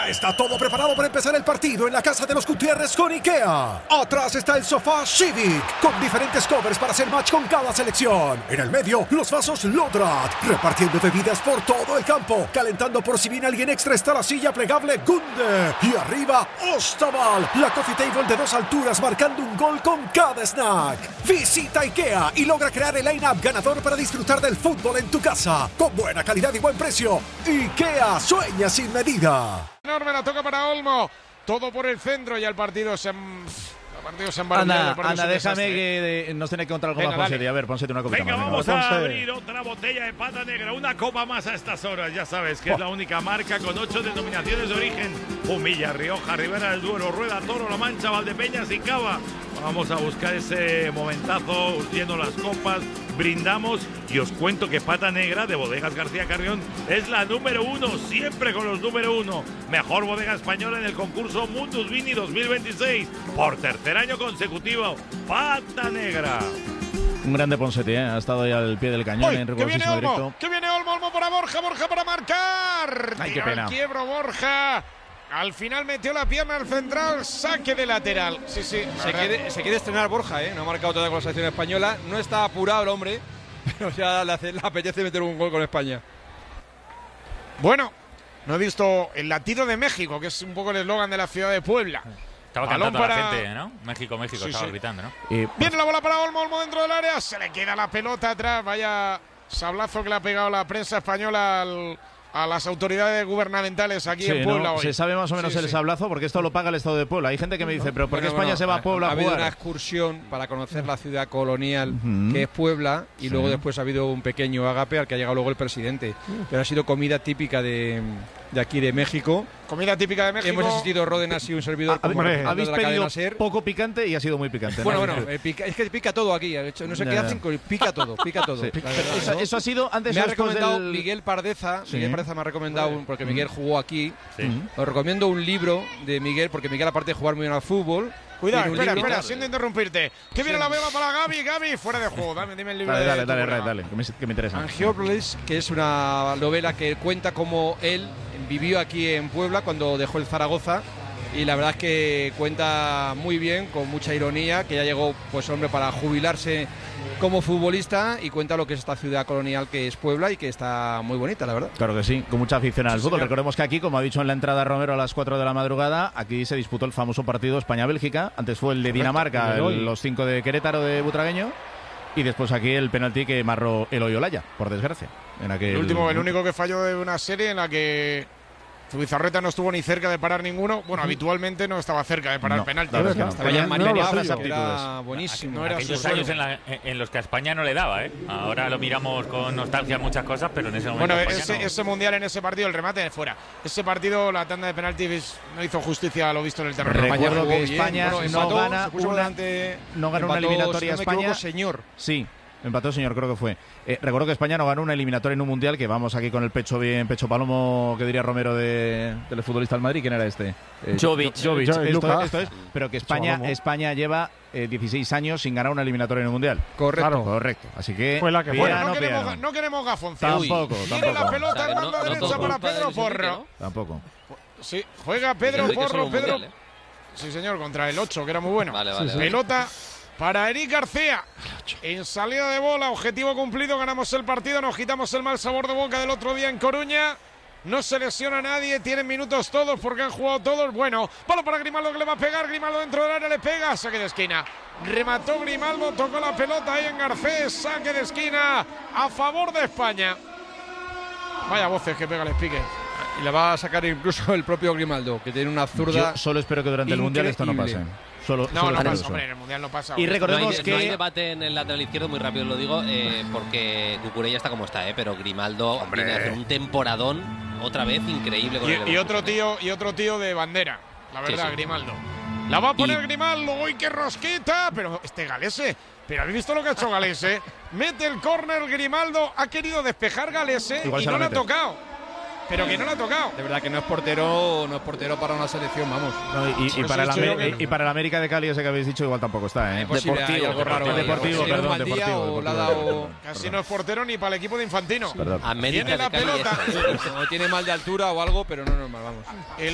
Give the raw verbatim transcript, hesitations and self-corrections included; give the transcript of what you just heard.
Ya está todo preparado para empezar el partido en la casa de los Gutiérrez con IKEA. Atrás está el sofá Civic, con diferentes covers para hacer match con cada selección. En el medio, los vasos Lodrat, repartiendo bebidas por todo el campo. Calentando por si viene alguien extra está la silla plegable Gunde. Y arriba, Ostaval, la coffee table de dos alturas marcando un gol con cada snack. Visita IKEA y logra crear el line-up ganador para disfrutar del fútbol en tu casa. Con buena calidad y buen precio. IKEA, sueña sin medida. Enorme, la toca para Olmo. Todo por el centro y el partido se... El partido se Anda, anda, déjame que de, nos tiene que contar algo venga, más, Ponce. A ver, Ponce, una copita venga, más. vamos venga, a Ponce. abrir otra botella de Pata Negra. Una copa más a estas horas. Ya sabes que oh. es la única marca con ocho denominaciones de origen. Humilla, Rioja, Ribera del Duero, Rueda, Toro, La Mancha, Valdepeñas y Cava. Vamos a buscar ese momentazo, viendo las copas, brindamos y os cuento que Pata Negra de Bodegas García Carrión es la número uno, siempre con los número uno. Mejor bodega española en el concurso Mundus Vini dos mil veintiséis. Por tercer año consecutivo, Pata Negra. Un grande Ponseti, ¿eh? Ha estado ahí al pie del cañón. Uy, en que viene rigorosísimo Olmo, directo. que viene Olmo, Olmo para Borja, Borja para marcar. Ay, qué Tira pena. al quiebro Borja. Al final metió la pierna al central, saque de lateral. Sí, sí. Se quiere, se quiere estrenar Borja, ¿eh? No ha marcado todavía con la selección española. No está apurado el hombre, pero ya le, hace, le apetece meter un gol con España. Bueno, no he visto el latido de México, que es un poco el eslogan de la ciudad de Puebla. Estaba Balón cantando para... la gente, ¿no? México, México, Sí, estaba sí. gritando, ¿no? Eh, Viene la bola para Olmo, Olmo dentro del área. Se le queda la pelota atrás. Vaya sablazo que le ha pegado la prensa española al... a las autoridades gubernamentales aquí sí, en Puebla ¿no? hoy. Se sabe más o menos Sí, el sí. sablazo porque esto lo paga el Estado de Puebla. Hay gente que me dice, pero ¿por qué Bueno, España bueno, se va a Puebla ha, a ha habido jugar? una excursión para conocer la ciudad colonial Uh-huh. que es Puebla y Sí. luego después ha habido un pequeño agape al que ha llegado luego el presidente. Pero ha sido comida típica de, de aquí de México. Comida típica de México. Hemos asistido Ródenas y un servidor como Habéis- representante habéis de la cadena pedido SER. poco picante y ha sido muy picante. Bueno, ¿no? bueno, eh, pica- es que pica todo aquí. de hecho, no sé Ya, qué ya. hacen, con- pica todo, pica todo. Sí. la verdad, Eso, ¿no? eso ha sido antes Me o ha después recomendado del... Miguel Pardeza. Sí. Miguel Pardeza me ha recomendado, un- porque Miguel jugó aquí. Sí. Ujú. Os recomiendo un libro de Miguel, porque Miguel, aparte de jugar muy bien al fútbol. Cuidado, tiene un espera, libro- espera, siento interrumpirte. Que viene la beba para Gaby, Gaby, fuera de juego. Dame, dime el libro Dale, de dale, tu dale, colega. dale, dale, que me, que me interesa. Angiópolis, que es una novela que cuenta cómo él vivió aquí en Puebla cuando dejó el Zaragoza, y la verdad es que cuenta muy bien, con mucha ironía, que ya llegó, pues hombre, para jubilarse como futbolista, y cuenta lo que es esta ciudad colonial que es Puebla y que está muy bonita, la verdad. Claro que sí, con mucha afición al Sí, fútbol. señor. Recordemos que aquí, como ha dicho en la entrada Romero a las cuatro de la madrugada, aquí se disputó el famoso partido España-Bélgica. Antes fue el de Dinamarca, el de hoy. el- los cinco de Querétaro de Butragueño. Y después aquí el penalti que marró Eloy Olaya, por desgracia. En aquel... El último, el único que falló de una serie en la que Zubizarreta no estuvo ni cerca de parar ninguno. Bueno, habitualmente no estaba cerca de parar No, penalti. la verdad es que no. Estaba ya en No, María, no, otras que aptitudes. era buenísimo. No era Aquellos su años suelo. en, la- en los que a España no le daba, ¿eh? Ahora lo miramos con nostalgia muchas cosas, pero en ese momento Bueno, España ese, no. ese mundial en ese partido, el remate de fuera. Ese partido, la tanda de penaltis no hizo justicia a lo visto en el terreno. Recuerdo España que jugó bien. España Bueno, no empató, gana se puso una- delante, no gana una empató, eliminatoria si no me España. equivoco, señor. Sí, empató, señor, creo que fue. Eh, recuerdo que España no ganó una eliminatoria en un mundial, que vamos aquí con el pecho bien, pecho palomo, que diría Romero de, del futbolista del Madrid. ¿Quién era este? Eh, Jovic. Jo- Jovic, Jo- esto, Lucas. esto es. Pero que España, Palomo. España lleva eh, dieciséis años sin ganar una eliminatoria en un mundial. Correcto. Claro. Correcto. Así que. Fue la que fue. Bueno, piano, no, queremos, piano. no queremos gafonce. Tampoco, Viene la tampoco. pelota O sea, en que banda no- no derecha todo para culpa Pedro del Gijón, Porro. ¿no? Tampoco. Sí, juega Pedro Enrique Porro, solo un Pedro. mundial, Sí, señor, contra el ocho, que era muy bueno. Vale, vale, sí. vale. Pelota para Eric García. En salida de bola, objetivo cumplido, ganamos el partido, nos quitamos el mal sabor de boca del otro día en Coruña. No se lesiona nadie, tienen minutos todos porque han jugado todos. Bueno, bola para Grimaldo que le va a pegar, Grimaldo dentro del área le pega, saque de esquina. Remató Grimaldo, tocó la pelota ahí en Garcés, saque de esquina a favor de España. Vaya voces que pega el speaker. Y la va a sacar incluso el propio Grimaldo, que tiene una zurda. Yo solo espero que durante el mundial esto no pase. increíble. Solo, No, solo no espero pasa, eso. hombre, en el Mundial no pasa. Y hombre. No hay, recordemos no hay que. debate en el lateral izquierdo, muy rápido lo digo, eh, porque Cucurella está como está, eh, pero Grimaldo viene a hacer un temporadón otra vez increíble con el Y, y otro Leverkusen, tío, y otro tío de bandera, la Sí, verdad, sí. Grimaldo. La va a poner Y- Grimaldo, ¡uy, qué rosquita! Pero este Galese, pero ¿habéis visto lo que ha hecho Galese? Mete el córner Grimaldo, ha querido despejar Galese Igual y se no la le ha mete. tocado. Pero que no le ha tocado. De verdad que no es portero, no es portero para una selección, vamos. No, y, y Por para el eso he dicho Amé- yo que- y para el América de Cali, ese que habéis dicho, igual tampoco está, ¿eh? Es posible, hay Deportivo, algo raro ahí, deportivo, algo así, perdón, un mal día deportivo, o le ha deportivo, dado- perdón. Casi no es portero ni para el equipo de Infantino. Perdón. América Viene la de Cali pelota. es- O tiene mal de altura o algo, pero no es normal, vamos. El